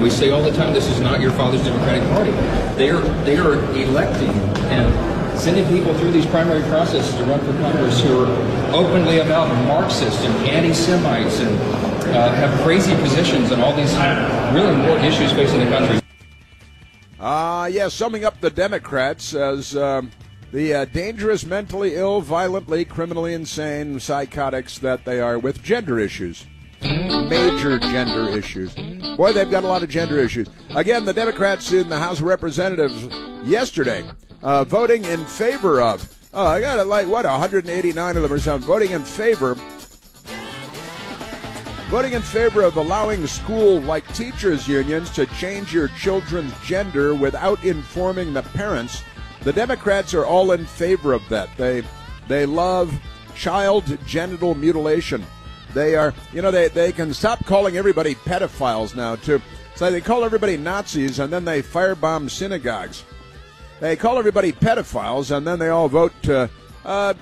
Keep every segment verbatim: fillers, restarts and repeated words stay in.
We say all the time, this is not your father's Democratic Party. They are, they are electing and sending people through these primary processes to run for Congress who are openly about Marxists and anti-Semites and uh, have crazy positions on all these really important issues facing the country. Uh, yeah, summing up the Democrats as um, the uh, dangerous, mentally ill, violently, criminally insane psychotics that they are with gender issues. Major gender issues. Boy, they've got a lot of gender issues. Again, the Democrats in the House of Representatives yesterday uh, voting in favor of, oh, I got it like, what, one hundred eighty-nine of them or something, voting in favor Voting in favor of allowing school-like teachers' unions to change your children's gender without informing the parents. The Democrats are all in favor of that. They they love child genital mutilation. They are, you know, they, they can stop calling everybody pedophiles now, too. So they call everybody Nazis, and then they firebomb synagogues. They call everybody pedophiles, and then they all vote to uh,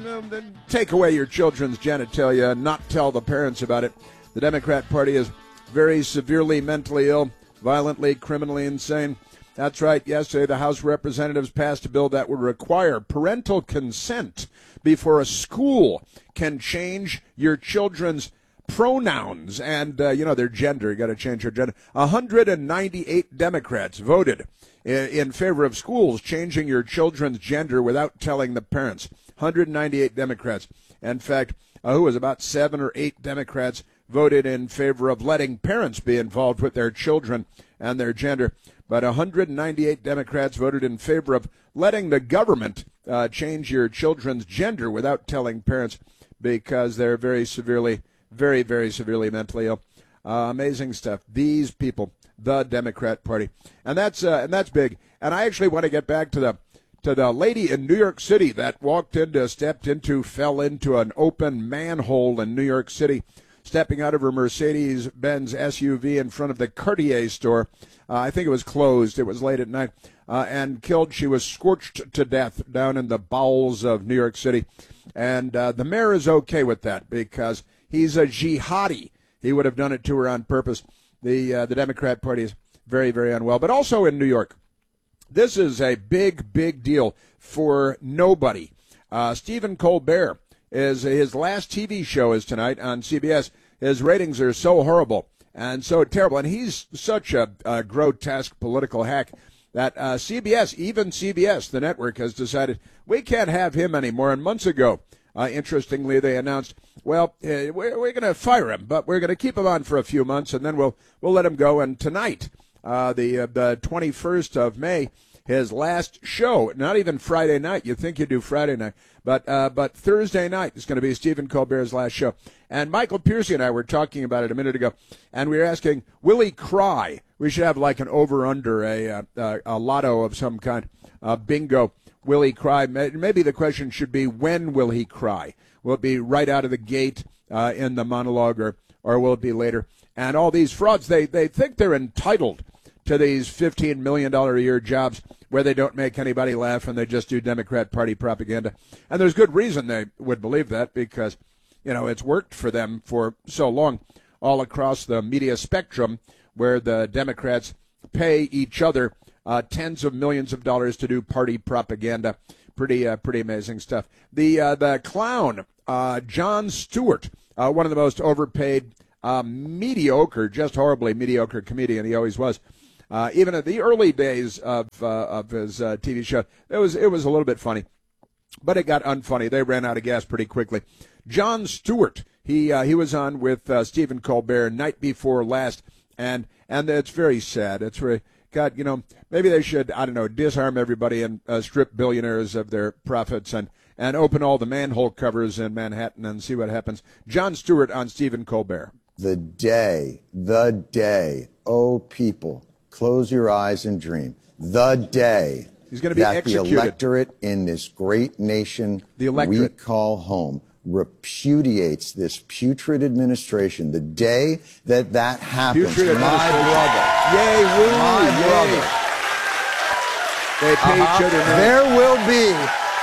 take away your children's genitalia and not tell the parents about it. The Democrat Party is very severely mentally ill, violently, criminally insane. That's right. Yesterday, the House of Representatives passed a bill that would require parental consent before a school can change your children's pronouns and, uh, you know, their gender. You got to change their gender. one hundred ninety-eight Democrats voted in, in favor of schools changing your children's gender without telling the parents. one hundred ninety-eight Democrats. In fact, uh, who was about seven or eight Democrats voted in favor of letting parents be involved with their children and their gender. But one hundred ninety-eight Democrats voted in favor of letting the government uh, change your children's gender without telling parents because they're very severely, very, very severely mentally ill. Uh, amazing stuff. These people, the Democrat Party. And that's uh, and that's big. And I actually want to get back to the to the lady in New York City that walked into, stepped into, fell into an open manhole in New York City, stepping out of her Mercedes-Benz S U V in front of the Cartier store. Uh, I think it was closed. It was late at night. Uh, and killed. She was scorched to death down in the bowels of New York City. And uh, the mayor is okay with that because he's a jihadi. He would have done it to her on purpose. The, uh, the Democrat Party is very, very unwell. But also in New York, this is a big, big deal for nobody. Uh, Stephen Colbert. Is his last T V show is tonight on C B S. His ratings are so horrible and so terrible, and he's such a, a grotesque political hack that uh, C B S, even C B S, the network, has decided we can't have him anymore. And months ago, uh, interestingly, they announced, well, uh, we're, we're going to fire him, but we're going to keep him on for a few months, and then we'll we'll let him go. And tonight, uh, the uh, the twenty-first of May, his last show, not even Friday night. You'd think you'd do Friday night. But uh, but Thursday night is going to be Stephen Colbert's last show. And Michael Piercy and I were talking about it a minute ago, and we were asking, will he cry? We should have like an over-under, a, a, a lotto of some kind, uh, bingo. Will he cry? Maybe the question should be, when will he cry? Will it be right out of the gate uh, in the monologue, or, or will it be later? And all these frauds, they, they think they're entitled to these fifteen million dollars a year jobs where they don't make anybody laugh and they just do Democrat Party propaganda. And there's good reason they would believe that because, you know, it's worked for them for so long all across the media spectrum where the Democrats pay each other uh, tens of millions of dollars to do party propaganda. Pretty uh, pretty amazing stuff. The, uh, the clown, uh, Jon Stewart, uh, one of the most overpaid, uh, mediocre, just horribly mediocre comedian he always was. Uh, even in the early days of uh, of his uh, T V show, it was it was a little bit funny, but it got unfunny. They ran out of gas pretty quickly. Jon Stewart, he uh, he was on with uh, Stephen Colbert night before last, and and it's very sad. It's very God, you know, maybe they should, I don't know, disarm everybody and uh, strip billionaires of their profits and and open all the manhole covers in Manhattan and see what happens. Jon Stewart on Stephen Colbert. The day, the day, oh people. Close your eyes and dream. The day He's going to be that executed. The electorate in this great nation the we call home repudiates this putrid administration. The day that that happens, putrid my brother, yay, woo, my yay. brother, they pay uh-huh. each other now. There will be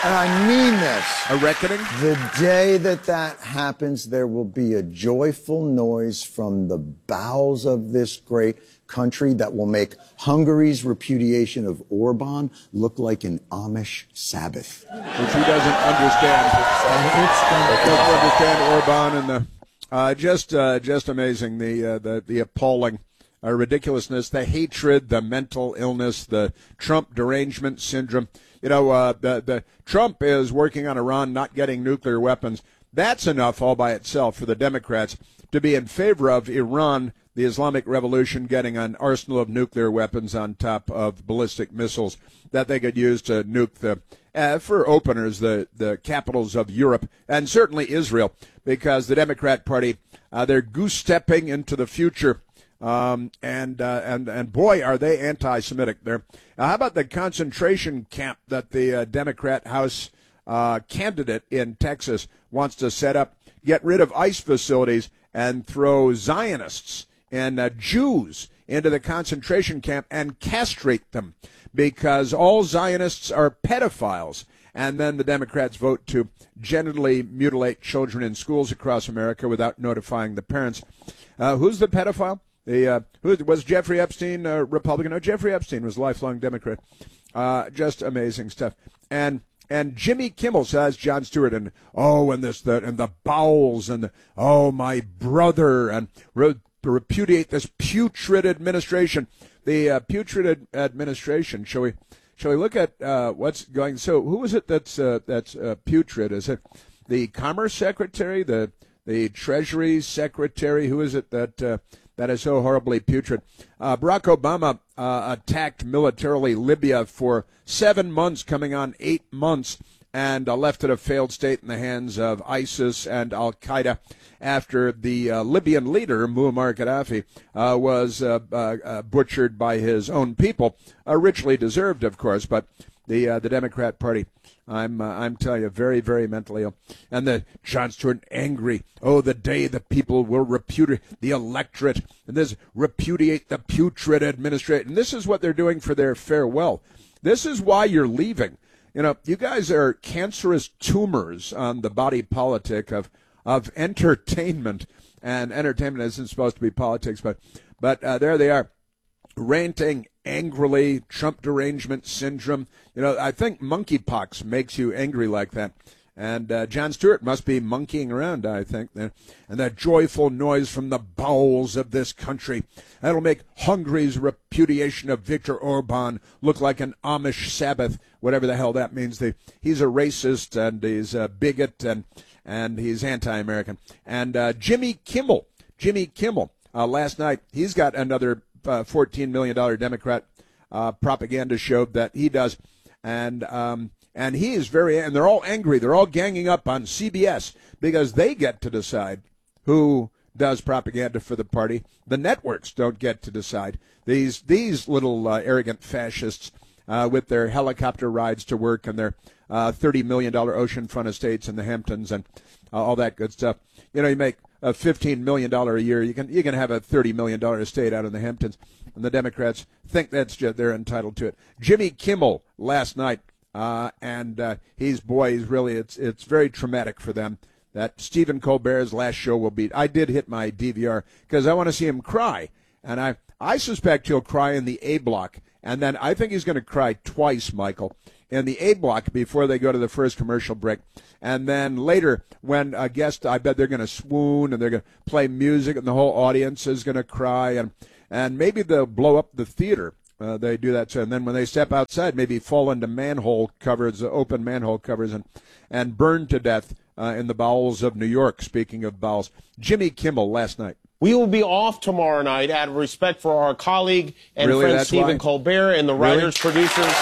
And I mean this. A reckoning? The day that that happens, there will be a joyful noise from the bowels of this great country that will make Hungary's repudiation of Orban look like an Amish Sabbath. Which he doesn't understand. And it's gonna doesn't understand Orban and the uh, just uh, just amazing the uh, the the appalling uh, ridiculousness, the hatred, the mental illness, the Trump derangement syndrome. You know, uh, the the Trump is working on Iran not getting nuclear weapons. That's enough all by itself for the Democrats to be in favor of Iran, the Islamic Revolution, getting an arsenal of nuclear weapons on top of ballistic missiles that they could use to nuke the, uh, for openers, the, the capitals of Europe and certainly Israel, because the Democrat Party, uh, they're goose-stepping into the future. Um, and, uh, and, and boy, are they anti-Semitic there. Now, how about the concentration camp that the uh, Democrat House uh, candidate in Texas wants to set up, get rid of ICE facilities and throw Zionists and uh, Jews into the concentration camp and castrate them because all Zionists are pedophiles. And then the Democrats vote to genitally mutilate children in schools across America without notifying the parents. Uh, who's the pedophile? The uh, who was Jeffrey Epstein a Republican? No, Jeffrey Epstein was a lifelong Democrat. Uh, just amazing stuff. And and Jimmy Kimmel says Jon Stewart and oh and this the and the bowels and the, oh my brother and re- repudiate this putrid administration. The uh, putrid ad- administration. Shall we shall we look at uh, what's going? So who is it that's uh, that's uh, putrid? Is it the Commerce Secretary, the the Treasury Secretary? Who is it that? Uh, That is so horribly putrid. Uh, Barack Obama uh, attacked militarily Libya for seven months, coming on eight months, and uh, left it a failed state in the hands of ISIS and al-Qaeda after the uh, Libyan leader, Muammar Gaddafi, uh, was uh, uh, uh, butchered by his own people. Uh, richly deserved, of course, but the uh, the Democrat Party, I'm uh, I'm telling you, very, very mentally ill. And the Jon Stewart angry. Oh, the day the people will repudiate the electorate and this repudiate the putrid administration. And this is what they're doing for their farewell. This is why you're leaving. You know, you guys are cancerous tumors on the body politic of of entertainment, and entertainment isn't supposed to be politics, but but uh, there they are, ranting angrily, Trump derangement syndrome. You know, I think monkeypox makes you angry like that. And uh, Jon Stewart must be monkeying around, I think. And that joyful noise from the bowels of this country. That'll make Hungary's repudiation of Viktor Orban look like an Amish Sabbath, whatever the hell that means. They, he's a racist and he's a bigot and, and he's anti-American. And uh, Jimmy Kimmel, Jimmy Kimmel, uh, last night, he's got another Uh, fourteen million dollars Democrat uh, propaganda show that he does, and um, and he is very, and they're all angry. They're all ganging up on C B S because they get to decide who does propaganda for the party. The networks don't get to decide. These these little uh, arrogant fascists uh, with their helicopter rides to work and their uh, thirty million dollars oceanfront estates in the Hamptons and uh, all that good stuff. You know, you make a fifteen million dollars a year, you can you can have a thirty million dollars estate out in the Hamptons, and the Democrats think that's just, they're entitled to it. Jimmy Kimmel last night, uh, and uh, he's boy, he's really it's it's very traumatic for them that Stephen Colbert's last show will be. I did hit my D V R because I want to see him cry, and I I suspect he'll cry in the A block, and then I think he's going to cry twice, Michael, in the A block before they go to the first commercial break. And then later, when a guest, I bet they're going to swoon and they're going to play music and the whole audience is going to cry. And, and maybe they'll blow up the theater. Uh, they do that. So, and then when they step outside, maybe fall into manhole covers, open manhole covers, and, and burn to death uh, in the bowels of New York, speaking of bowels. Jimmy Kimmel last night. We will be off tomorrow night out of respect for our colleague and really, friend Stephen why? Colbert and the writers, really? producers.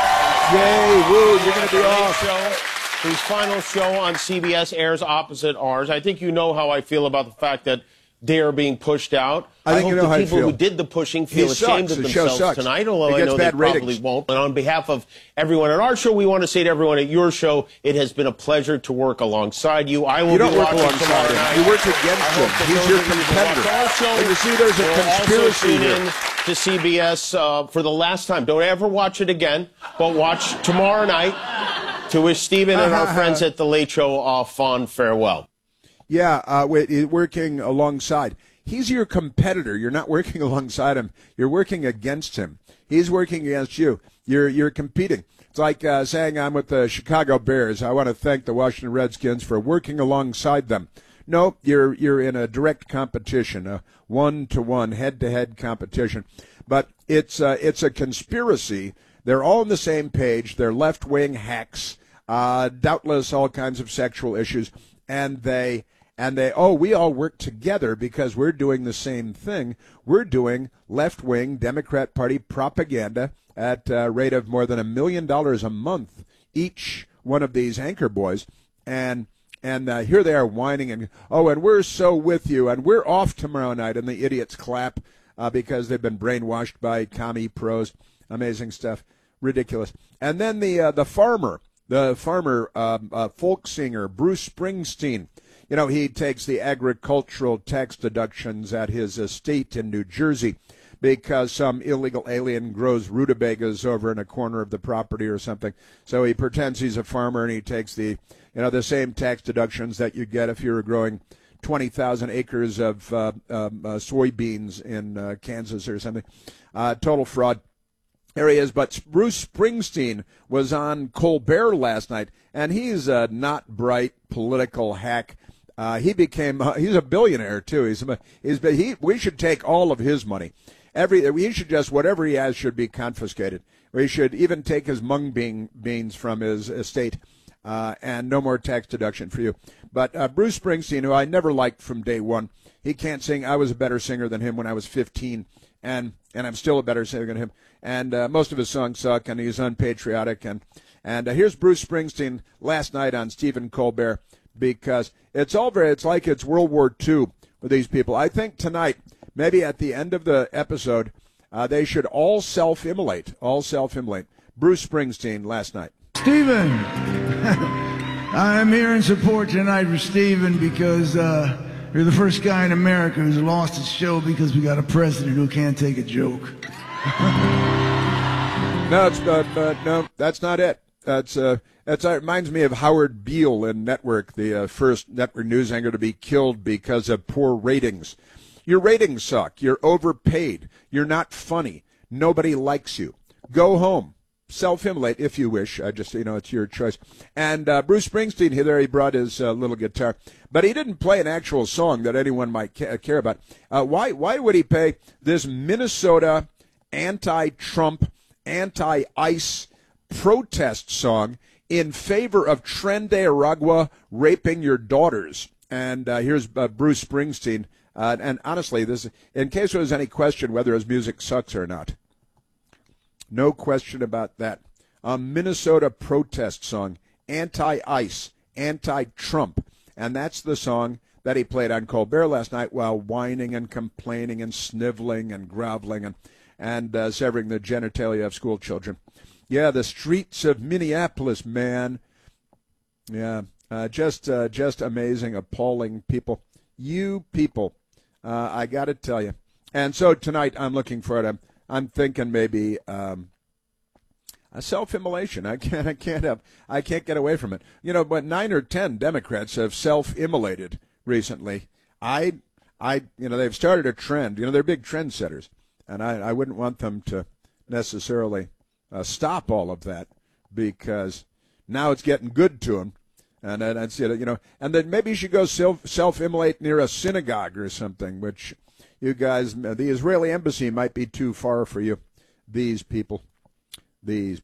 Yay, woo, you're going to be off. Show, whose final show on C B S airs opposite ours. I think you know how I feel about the fact that they are being pushed out. I, I think hope you know the how people you feel. who did the pushing feel He ashamed sucks. of The show themselves sucks. tonight, although It I gets know they bad probably ratings. won't. And on behalf of everyone at our show, we want to say to everyone at your show, it has been a pleasure to work alongside you. I will You don't be work watching alongside tomorrow him. night. You work against him. He's your competitor. And you see there's a conspiracy here. In to C B S uh, for the last time. Don't ever watch it again, but watch tomorrow night. to wish Stephen and our friends at The Late Show a fond farewell. Yeah, uh, wait, working alongside. He's your competitor. You're not working alongside him. You're working against him. He's working against you. You're you're competing. It's like uh, saying I'm with the Chicago Bears. I want to thank the Washington Redskins for working alongside them. No, you're you're in a direct competition, a one-to-one, head-to-head competition. But it's uh, it's a conspiracy. They're all on the same page. They're left-wing hacks, uh, doubtless all kinds of sexual issues, and they and they oh we all work together because we're doing the same thing. We're doing left-wing Democrat Party propaganda at a rate of more than a million dollars a month each one of these anchor boys, and. And uh, here they are whining and, oh, and we're so with you, and we're off tomorrow night, and the idiots clap uh, because they've been brainwashed by commie pros. Amazing stuff. Ridiculous. And then the uh, the farmer, the farmer um, uh, folk singer, Bruce Springsteen. You know, he takes the agricultural tax deductions at his estate in New Jersey because some illegal alien grows rutabagas over in a corner of the property or something. So he pretends he's a farmer, and he takes the You know, the same tax deductions that you get if you were growing twenty thousand acres of uh, um, uh, soybeans in uh, Kansas or something. Uh, total fraud. There he is. But Bruce Springsteen was on Colbert last night, and he's a not bright political hack. Uh, he became, uh, he's a billionaire, too. He's, he's he, we should take all of his money. Every, he should just, whatever he has should be confiscated. We should even take his mung bean, beans from his estate. Uh, and no more tax deduction for you. But uh, Bruce Springsteen, who I never liked from day one, he can't sing. I was a better singer than him when I was fifteen, and and I'm still a better singer than him. And uh, most of his songs suck, and he's unpatriotic. And and uh, here's Bruce Springsteen last night on Stephen Colbert, because it's all very, it's like it's World War Two with these people. I think tonight, maybe at the end of the episode, uh, they should all self-immolate, all self-immolate. Bruce Springsteen last night. Stephen, I'm here in support tonight for Stephen because uh, you're the first guy in America who's lost his show because we got a president who can't take a joke. no, it's uh, uh, no, that's not it. That's uh, that's uh, it reminds me of Howard Beale in Network, the uh, first network news anchor to be killed because of poor ratings. Your ratings suck. You're overpaid. You're not funny. Nobody likes you. Go home. Self-immolate if you wish. I just, you know, it's your choice. And uh, Bruce Springsteen, here there, he brought his uh, little guitar, but he didn't play an actual song that anyone might ca- care about. Uh, why? Why would he play this Minnesota anti-Trump, anti-ICE protest song in favor of Tren de Aragua raping your daughters? And uh, here's uh, Bruce Springsteen. Uh, and honestly, this, in case there was any question whether his music sucks or not. No question about that. A Minnesota protest song, anti-ICE, anti-Trump. And that's the song that he played on Colbert last night while whining and complaining and sniveling and groveling and, and uh, severing the genitalia of school children. Yeah, the streets of Minneapolis, man. Yeah, uh, just uh, just amazing, appalling people. You people, uh, I got to tell you. And so tonight I'm looking for it. I'm, I'm thinking maybe um, a self-immolation. I can't, I can't have, I can't get away from it. You know, but nine or ten Democrats have self-immolated recently. I, I, you know, they've started a trend. You know, they're big trendsetters, and I, I wouldn't want them to necessarily uh, stop all of that because now it's getting good to them, and and that's it. You know, and then maybe you should go self self-immolate near a synagogue or something, which. You guys, the Israeli embassy might be too far for you. These people. These